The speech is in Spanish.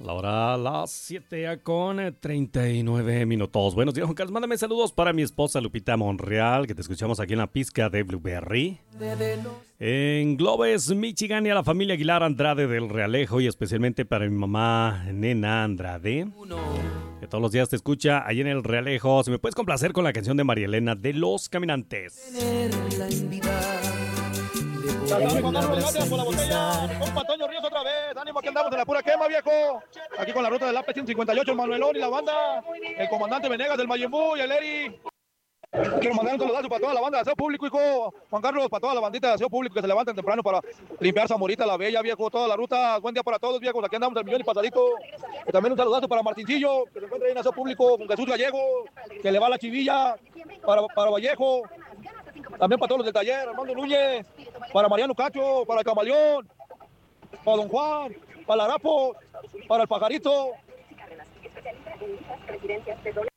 La hora las 7 con 39 minutos. Buenos días, Juan Carlos. Mándame saludos para mi esposa Lupita Monreal, que te escuchamos aquí en la pizca de Blueberry. En Globes, Michigan, y a la familia Aguilar Andrade del Realejo, y especialmente para mi mamá Nena Andrade, que todos los días te escucha ahí en el Realejo. Si me puedes complacer con la canción de María Elena de Los Caminantes. Gracias por la botella. Compa Toño Ríos otra vez. Ánimo, que andamos en la pura quema, viejo. Aquí con la ruta del AP 158, el Manuelón y la banda. El comandante Venegas del Mayimbu y el Eri. Quiero mandar un saludazo para toda la banda de aseo público, hijo. Juan Carlos, para toda la bandita de aseo público que se levanten temprano para limpiar Zamorita la Bella, viejo. Toda la ruta. Buen día para todos, viejos. Aquí andamos del millón y pasadito. Y también un saludazo para Martincillo, que se encuentra ahí en aseo público, con Jesús Gallego, que le va la chivilla. Para Vallejo. También para todos los del taller, Armando Núñez, para Mariano Cacho, para el Camaleón, para Don Juan, para el Arapo, para el Pajarito.